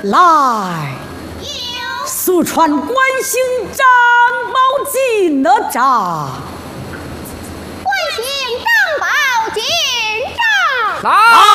来，速传关兴张宝进哪吒。 关兴张宝进帐。 来。